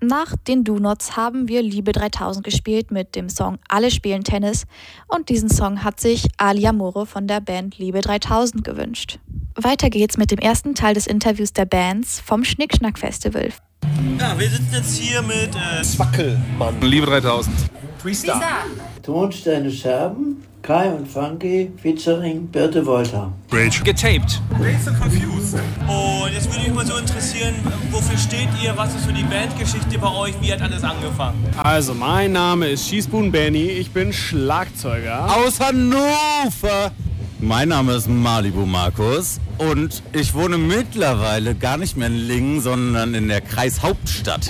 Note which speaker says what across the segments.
Speaker 1: Nach den Do-Nots haben wir Liebe 3000 gespielt mit dem Song Alle spielen Tennis und diesen Song hat sich Ali Amore von der Band Liebe 3000 gewünscht. Weiter geht's mit dem ersten Teil des Interviews der Bands vom Schnickschnack Festival.
Speaker 2: Ja, wir sitzen jetzt hier mit
Speaker 3: Zwackelmann. Liebe 3000.
Speaker 2: Freestyle.
Speaker 4: Tonsteine Scherben, Kai und Funky featuring Birte Wolter.
Speaker 3: Rage. Getaped.
Speaker 2: So confused. Und jetzt würde mich mal so interessieren, wofür steht ihr, was ist für die Bandgeschichte bei euch, wie hat alles angefangen?
Speaker 5: Also, mein Name ist Schießbuhn Benny, ich bin Schlagzeuger.
Speaker 6: Aus Hannover. Mein Name ist Malibu Markus und ich wohne mittlerweile gar nicht mehr in Lingen, sondern in der Kreishauptstadt.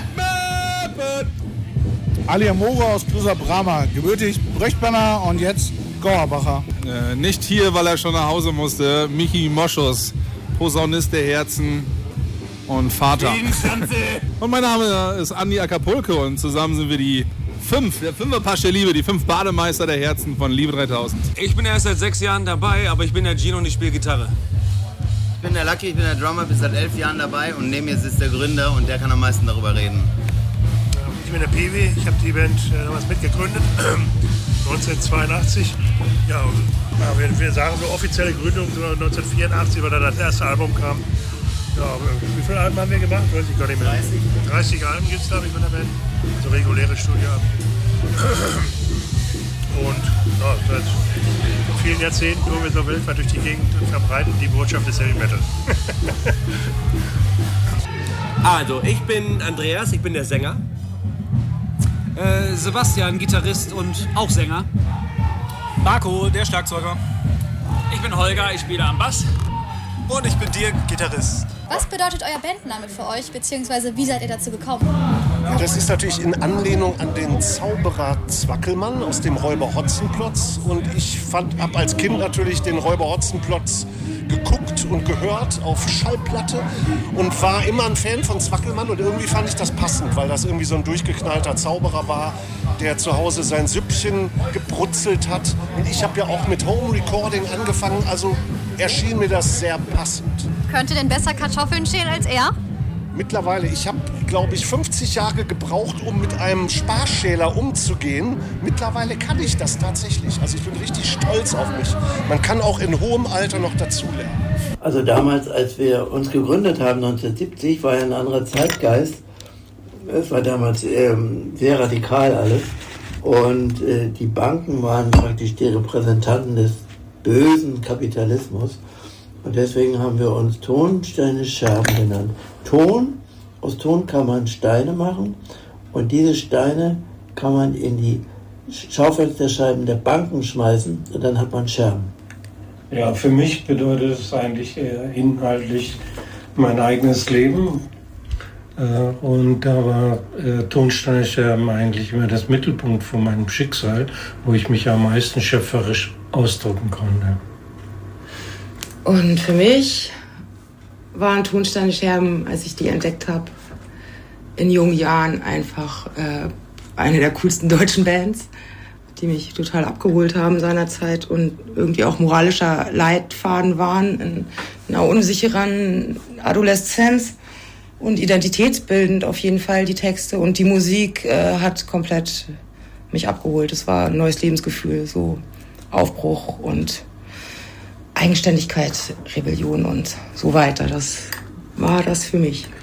Speaker 7: Ali Amore aus Brüssel-Brama, gebürtig Brechtberner und jetzt Gauerbacher.
Speaker 3: Nicht hier, weil er schon nach Hause musste. Michi Moschus, Posaunist der Herzen und Vater. Und mein Name ist Andi Acapulco und zusammen sind wir der Fünferpasch der Liebe, die 5 Bademeister der Herzen von Liebe 3000.
Speaker 2: Ich bin erst seit 6 Jahren dabei, aber ich bin der Gino und ich spiele Gitarre.
Speaker 8: Ich bin der Lucky, ich bin der Drummer, bin seit 11 Jahren dabei und neben mir sitzt der Gründer und der kann am meisten darüber reden.
Speaker 9: Ich bin der Pewi, ich habe die Band damals mitgegründet, 1982. Ja, wir sagen so offizielle Gründung 1984, weil da das erste Album kam. Ja, wie viele Alben haben wir gemacht? Weiß ich gar nicht mehr. 30 Alben gibt es, glaube ich, von der Band. So reguläre Studioalben. Und ja, seit vielen Jahrzehnten touren wir so weltweit durch die Gegend und verbreiten die Botschaft des Heavy Metal.
Speaker 2: Also, ich bin Andreas, ich bin der Sänger.
Speaker 5: Sebastian, Gitarrist und auch Sänger.
Speaker 2: Marco, der Schlagzeuger.
Speaker 5: Ich bin Holger, ich spiele am Bass.
Speaker 2: Und ich bin Dirk, Gitarrist.
Speaker 10: Was bedeutet euer Bandname für euch, beziehungsweise wie seid ihr dazu gekommen?
Speaker 9: Das ist natürlich in Anlehnung an den Zauberer Zwackelmann aus dem Räuber Hotzenplotz. Und ich habe als Kind natürlich den Räuber Hotzenplotz geguckt und gehört auf Schallplatte und war immer ein Fan von Zwackelmann und irgendwie fand ich das passend, weil das irgendwie so ein durchgeknallter Zauberer war, der zu Hause sein Süppchen gebrutzelt hat. Und ich habe ja auch mit Home Recording angefangen, also erschien mir das sehr passend.
Speaker 10: Könnt ihr denn besser Kartoffeln schälen als er?
Speaker 9: Mittlerweile, ich habe, glaube ich, 50 Jahre gebraucht, um mit einem Sparschäler umzugehen. Mittlerweile kann ich das tatsächlich. Also ich bin richtig stolz auf mich. Man kann auch in hohem Alter noch dazulernen.
Speaker 4: Also damals, als wir uns gegründet haben, 1970, war ja ein anderer Zeitgeist. Es war damals sehr radikal alles. Und die Banken waren praktisch die Repräsentanten des bösen Kapitalismus. Und deswegen haben wir uns Tonsteine Scherben genannt. Aus Ton kann man Steine machen und diese Steine kann man in die Schaufensterscheiben der Banken schmeißen und dann hat man Scherben.
Speaker 11: Ja, für mich bedeutet es eigentlich eher inhaltlich mein eigenes Leben. Und da war Tonsteine Scherben eigentlich immer das Mittelpunkt von meinem Schicksal, wo ich mich am meisten schöpferisch ausdrücken konnte.
Speaker 12: Und für mich waren Tonsteine Scherben, als ich die entdeckt habe, in jungen Jahren einfach eine der coolsten deutschen Bands, die mich total abgeholt haben seinerzeit und irgendwie auch moralischer Leitfaden waren in einer unsicheren Adoleszenz und identitätsbildend auf jeden Fall die Texte und die Musik hat komplett mich abgeholt. Es war ein neues Lebensgefühl, so Aufbruch und Eigenständigkeit, Rebellion und so weiter. Das war das für mich.